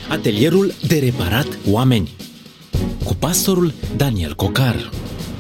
Atelierul de reparat oameni cu pastorul Daniel Cocar.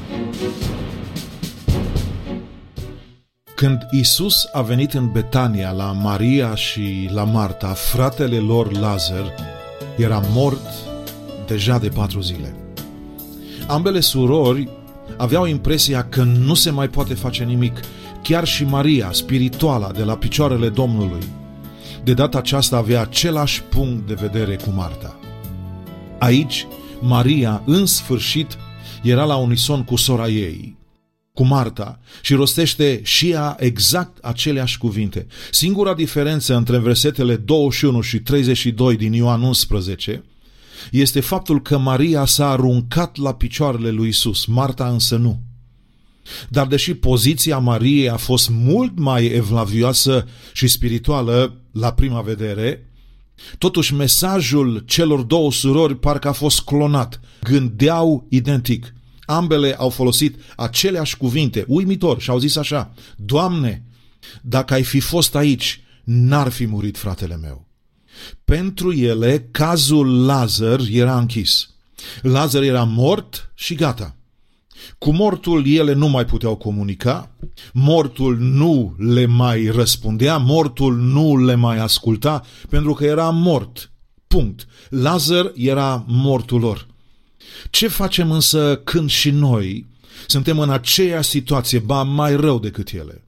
Când Iisus a venit în Betania la Maria și la Marta, fratele lor Lazar era mort deja de 4 zile. Ambele surori aveau impresia că nu se mai poate face nimic. Chiar și Maria, spirituala, de la picioarele Domnului, de data aceasta avea același punct de vedere cu Marta. Aici, Maria, în sfârșit, era la unison cu sora ei, cu Marta, și rostește și ea exact aceleași cuvinte. Singura diferență între versetele 21 și 32 din Ioan 11 este faptul că Maria s-a aruncat la picioarele lui Iisus, Marta însă nu. Dar deși poziția Mariei a fost mult mai evlavioasă și spirituală la prima vedere, totuși mesajul celor două surori parcă a fost clonat, gândeau identic. Ambele au folosit aceleași cuvinte, uimitor, și au zis așa: Doamne, dacă ai fi fost aici, n-ar fi murit fratele meu. Pentru ele, cazul Lazar era închis. Lazar era mort și gata. Cu mortul ele nu mai puteau comunica, mortul nu le mai răspundea, mortul nu le mai asculta, pentru că era mort. Punct. Lazar era mortul lor. Ce facem însă când și noi suntem în aceeași situație, ba mai rău decât ele?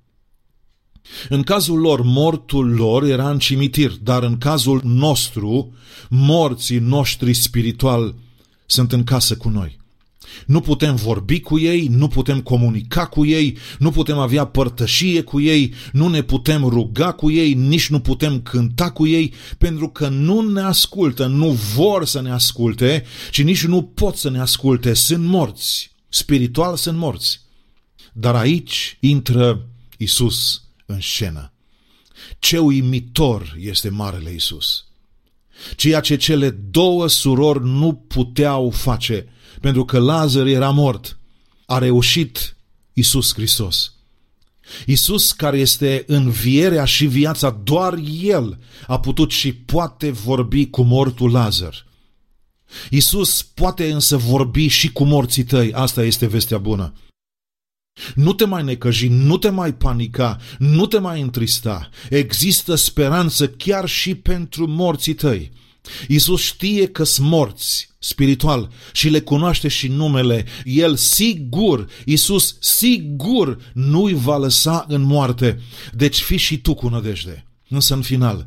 În cazul lor, mortul lor era în cimitir, dar în cazul nostru, morții noștri spirituali sunt în casă cu noi. Nu putem vorbi cu ei, nu putem comunica cu ei, nu putem avea părtășie cu ei, nu ne putem ruga cu ei, nici nu putem cânta cu ei, pentru că nu ne ascultă, nu vor să ne asculte, ci nici nu pot să ne asculte. Sunt morți, spiritual sunt morți. Dar aici intră Iisus în scenă. Ce uimitor este Marele Iisus! Ceea ce cele două surori nu puteau face, pentru că Lazar era mort, a reușit Iisus Hristos. Iisus, care este învierea și viața, doar El a putut și poate vorbi cu mortul Lazar. Iisus poate însă vorbi și cu morții tăi, asta este vestea bună. Nu te mai necăji, nu te mai panica, nu te mai întrista. Există speranță chiar și pentru morții tăi. Iisus știe că sunt morți spiritual și le cunoaște și numele. El sigur, Iisus sigur nu-i va lăsa în moarte. Deci fii și tu cu nădejde. Însă în final,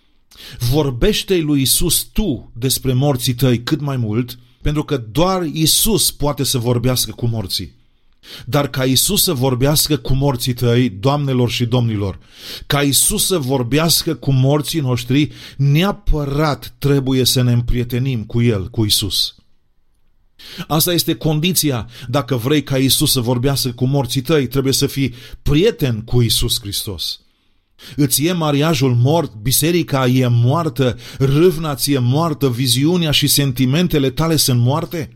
vorbește-i lui Iisus tu despre morții tăi cât mai mult, pentru că doar Iisus poate să vorbească cu morții. Dar ca Iisus să vorbească cu morții tăi, doamnelor și domnilor, ca Iisus să vorbească cu morții noștri, neapărat trebuie să ne împrietenim cu El, cu Iisus. Asta este condiția. Dacă vrei ca Iisus să vorbească cu morții tăi, trebuie să fii prieten cu Iisus Hristos. Îți e mariajul mort, biserica e moartă, râvna ți e moartă, viziunea și sentimentele tale sunt moarte?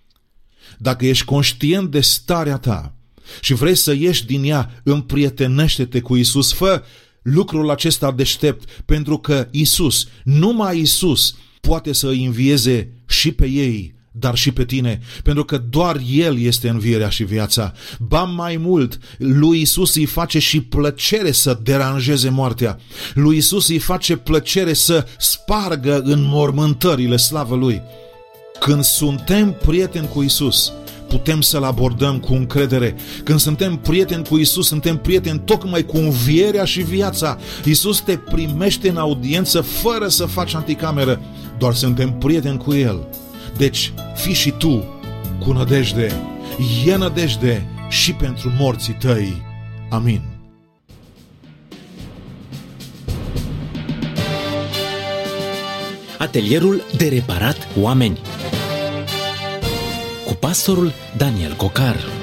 Dacă ești conștient de starea ta și vrei să ieși din ea, împrietenește-te cu Iisus. Fă lucrul acesta deștept, pentru că Iisus, numai Iisus, poate să îi învieze și pe ei, dar și pe tine, pentru că doar El este învierea și viața. Ba mai mult, lui Iisus îi face și plăcere să deranjeze moartea. Lui Iisus îi face plăcere să spargă înmormântările, slavă Lui. Când suntem prieteni cu Iisus, putem să-L abordăm cu încredere. Când suntem prieteni cu Iisus, suntem prieteni tocmai cu învierea și viața. Iisus te primește în audiență fără să faci anticameră. Doar suntem prieteni cu El. Deci, fii și tu cu nădejde. E nădejde și pentru morții tăi. Amin. Atelierul de reparat oameni cu pastorul Daniel Cocar.